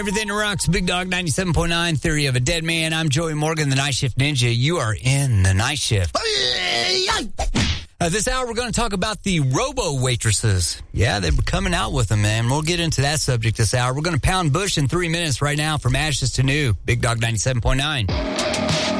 Everything that rocks, Big Dog 97.9, Theory of a Dead Man. I'm Joey Morgan, the Night Shift Ninja. You are in the Night Shift. This hour, we're going to talk about the robo-waitresses. Yeah, they're coming out with them, man. We'll get into that subject this hour. We're going to pound Bush in 3 minutes right now from ashes to new. Big Dog 97.9.